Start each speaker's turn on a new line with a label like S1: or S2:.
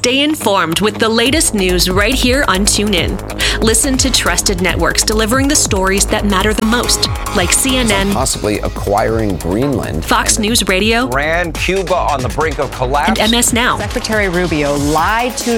S1: Stay informed with the latest news right here on TuneIn. Listen to trusted networks delivering the stories that matter the most, like CNN,
S2: possibly acquiring Greenland,
S1: Fox News Radio,
S3: Iran, Cuba on the brink of collapse,
S1: and MS Now.
S4: Secretary Rubio lied to